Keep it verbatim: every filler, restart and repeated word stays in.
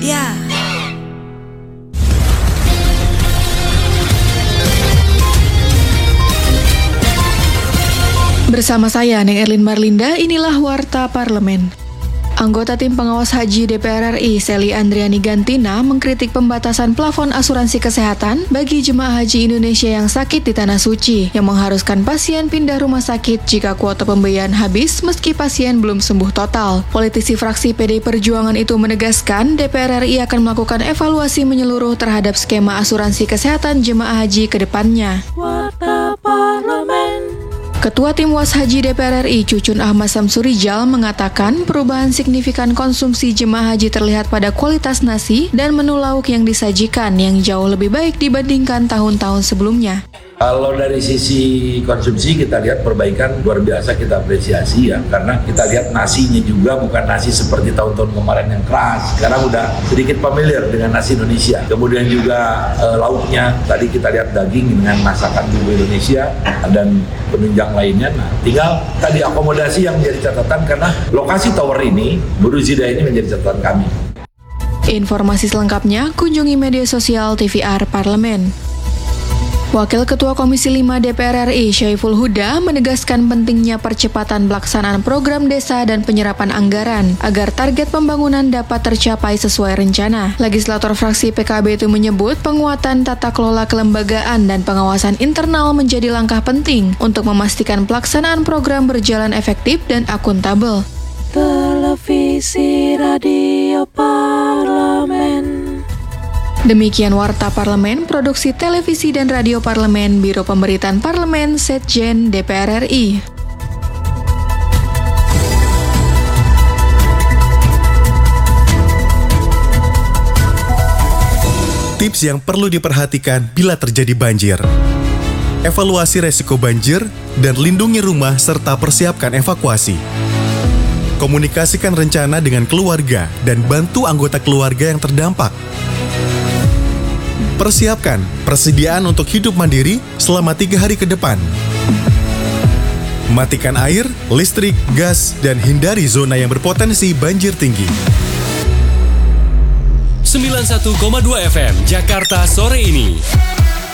Media. Bersama saya, Neng Erlin Marlinda, inilah Warta Parlemen. Anggota Tim Pengawas Haji D P R R I, Sely Andriani Gantina, mengkritik pembatasan plafon asuransi kesehatan bagi jemaah haji Indonesia yang sakit di Tanah Suci, yang mengharuskan pasien pindah rumah sakit jika kuota pembiayaan habis meski pasien belum sembuh total. Politisi fraksi P D I Perjuangan itu menegaskan D P R R I akan melakukan evaluasi menyeluruh terhadap skema asuransi kesehatan jemaah haji ke depannya. Warta Parlemen. Ketua Tim Was Haji D P R R I Cucun Ahmad Samsurijal mengatakan perubahan signifikan konsumsi jemaah haji terlihat pada kualitas nasi dan menu lauk yang disajikan yang jauh lebih baik dibandingkan tahun-tahun sebelumnya. Kalau dari sisi konsumsi kita lihat perbaikan luar biasa, kita apresiasi ya, karena kita lihat nasinya juga bukan nasi seperti tahun-tahun kemarin yang keras. Sekarang udah sedikit familiar dengan nasi Indonesia. Kemudian juga e, lauknya, tadi kita lihat daging dengan masakan bumbu Indonesia dan penunjang lainnya. Nah, tinggal tadi akomodasi yang menjadi catatan karena lokasi tower ini, Buru Zidah ini menjadi catatan kami. Informasi selengkapnya kunjungi media sosial T V R Parlemen. Wakil Ketua Komisi lima D P R R I Syaiful Huda menegaskan pentingnya percepatan pelaksanaan program desa dan penyerapan anggaran agar target pembangunan dapat tercapai sesuai rencana. Legislator fraksi P K B itu menyebut penguatan tata kelola kelembagaan dan pengawasan internal menjadi langkah penting untuk memastikan pelaksanaan program berjalan efektif dan akuntabel. Televisi Radio Parlemen. Demikian Warta Parlemen, Produksi Televisi dan Radio Parlemen, Biro Pemberitaan Parlemen, Setjen D P R R I. Tips yang perlu diperhatikan bila terjadi banjir. Evaluasi resiko banjir dan lindungi rumah serta persiapkan evakuasi. Komunikasikan rencana dengan keluarga dan bantu anggota keluarga yang terdampak. Persiapkan persediaan untuk hidup mandiri selama tiga hari ke depan. Matikan air, listrik, gas, dan hindari zona yang berpotensi banjir tinggi. sembilan puluh satu koma dua F M Jakarta sore ini.